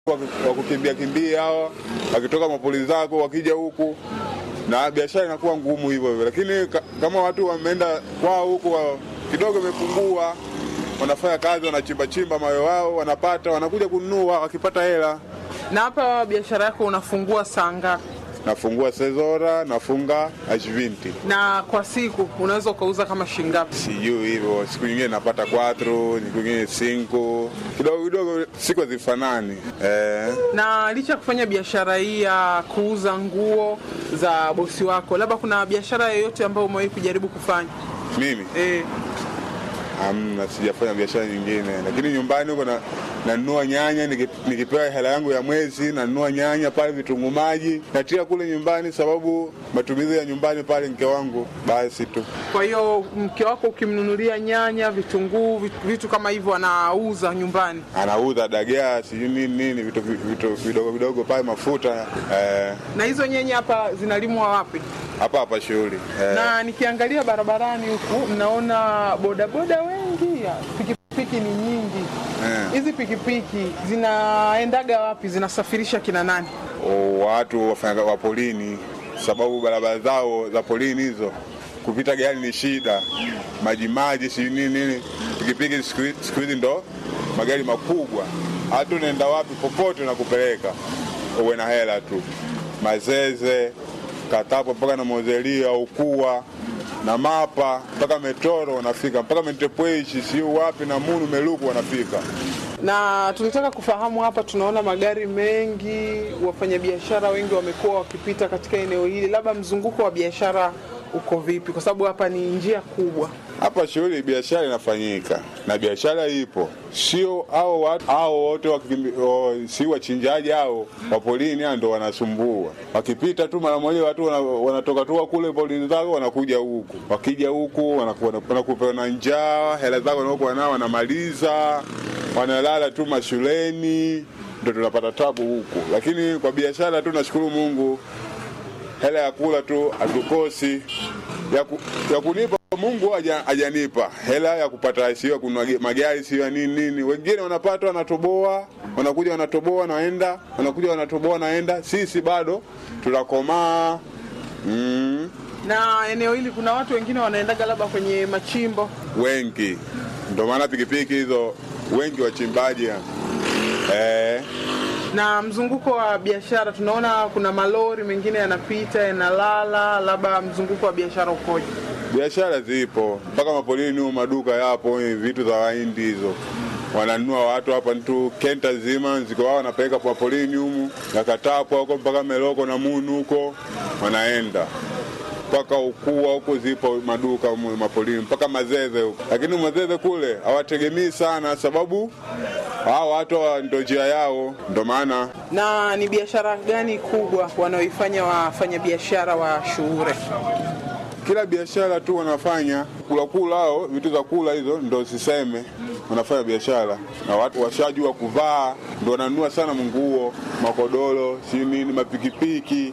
wa kukimbia hawa, wakitoka mapoli zako wakija huku, na biashara inakuwa ngumu hivyo. Lakini kama watu wameenda kwao huku kidogo imepungua, wanafanya kazi, wanachimba mawe wao, wanapata, wanakuja kununua wakipata hela. Na hapa biashara yako unafungua saa ngapi? Nafungua sezora, nafunga H20. Na kwa siku unaweza ukauza kama shilingi ngapi? Sijui hivyo. Siku nyingine napata 4, siku nyingine 5. Kidogo siku hazifanani. Na licha kufanya biashara hii ya kuuza nguo za bosi wako, labda kuna biashara yoyote ambayo umewahi kujaribu kufanya? Mimi? Hamna, sijafanya biashara nyingine. Lakini nyumbani huko nanunua nyanya, nikipewa hela yangu ya mwezi nanunua nyanya pale, vitunguu maji natia kule nyumbani, sababu matumizi ya nyumbani pale mke wangu basi tu. Kwa hiyo mke wako ukimnunulia nyanya, vitunguu, vitu kama hivyo anauza nyumbani? Anauza dagaa, sijui nini, vitu vidogo pale, mafuta. Na hizo nyanya hapa zinalimwa wapi? Hapa shughuli. Na nikiangalia barabarani huku naona bodaboda wengi, pikipiki ni nyingi. Hizi pikipiki zinaendaga wapi? Zinasafirisha kina nani? Watu wa polini, sababu barabara zao za polini hizo kupita gari ni shida. Maji si nini. Pikipiki siku hizi ndo magari makubwa. Hata unaenda wapi popote na kupeleka, uwe na hela tu. Mazeze, Katapo mpaka na Mozelia, Ukua na Mapa mpaka Metoro wanafika, mpaka Mentepweshi, siyo wapi na Munu Meluku wanafika. Na tunataka kufahamu, hapa tunaona magari mengi, wafanyabiashara wengi wamekuwa wakipita katika eneo hili. Labda mzunguko wa biashara uko vipi? Kwa sababu hapa ni njia kubwa. Hapa shughuli biashara inafanyika na biashara ipo. Sio hao watu hao wote si wachinjaji hao wa polini ndio wanasumbua. Wakipita tu mara moja watu wanatoka tu kule polini zao wanakuja huku. Wakija huku wanakuwa na njaa, hela zao wanaokuwa nao wanamaliza, wanalala tu mashuleni, ndio tunapata tabu huku. Lakini kwa biashara tu nashukuru Mungu, hela ya kula tu hatukosi. Ya kunipa Mungu hajanipa hela ya kupata, sio kununua magari, sio nini. Wengine wanapata, wanatoboa, wanakuja wanatoboa naenda, wanakuja wanatoboa naenda. Sisi bado tunakomaa. Na eneo hili kuna watu wengine wanaendaga labda kwenye machimbo wengi, ndio maana pikipiki hizo wengi wachimbaji. Na mzunguko wa biashara tunaona kuna malori mengine yanapita yanalala, labda mzunguko wa biashara ukoje? Biashara zipo mpaka mapolini, maduka yapo, vitu za Wahindi hizo wananunua watu hapa tu, kenta zima ziko wao wanapeleka kwa polini humu, na Katapo huko mpaka Meloko na Munu huko wanaenda mpaka Ukua huko, zipo maduka mapolini mpaka Mazeze huko. Lakini Mazeze kule hawategemei sana, sababu hao watu ndio njia yao, ndio maana. Na ni biashara gani kubwa wanaoifanya wafanyabiashara wa Shuure? Kila biashara tu wanafanya kula hao vitu za kula hizo, ndio siseme wanafanya biashara. Na watu washajua kuvaa ndio wananunua sana nguo, makodoro, si nini, mapikipiki.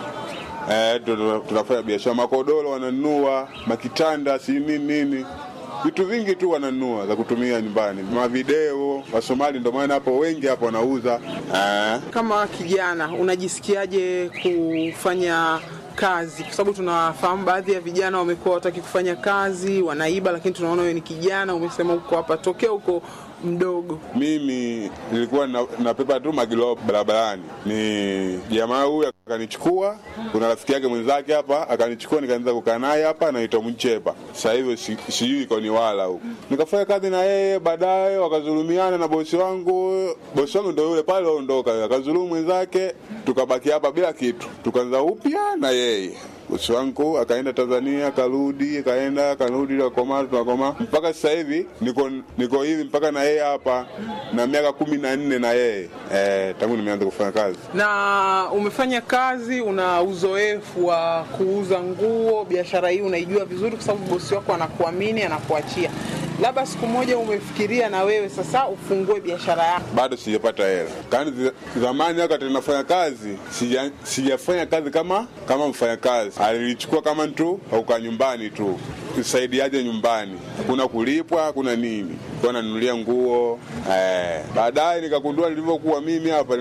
Tunafanya biashara, makodoro wananunua, makitanda, si nini. Vitu vingi tu wananunua za kutumia nyumbani. Mavideo, Wasomali ndio maana hapo wengi hapo wanauza. Kama kijana unajisikiaje kufanya kazi? Kwa sababu tunafahamu baadhi ya vijana wamekuwa wataki kufanya kazi, wanaiba, lakini tunaona wewe ni kijana, umesema uko hapa tokea huko mdogo. Mimi nilikuwa napepa tu magilo barabarani. Ni jamaa huyu akanichukua, kuna rafiki yake mwenzake hapa akanichukua, nikaanza kukaa naye hapa, anaitwa Mchepa. Sasa hivi sijui iko ni wala huko. Nikafanya kazi na yeye, baadaye wakazulumiana na bosi wangu. Bosi wangu ndio yule pale aondoka, akazulumu mwenzake, tukabaki hapa bila kitu. Tukaanza upya na yeye. Bosi wangu akaenda Tanzania, akarudi tunakoma mpaka sasa hivi niko hivi mpaka na yeye hapa na miaka 14 na yeye tangu nimeanza kufanya kazi. Na umefanya kazi, una uzoefu wa kuuza nguo, biashara hii unaijua vizuri kwa sababu bosi wako anakuamini, anakuachia. Labda siku moja umefikiria na wewe sasa ufungue biashara yako? Bado sijapata hela. Kani zamani wakati nafanya kazi, sijafanya kazi kama mfanya kazi. Alinichukua kama mtu au nyumbani tu. Kusaidiaje nyumbani? Kuna kulipwa, kuna nini? Kwa nanunulia nguo. Baadaye nikagundua nilivyokuwa mimi hapa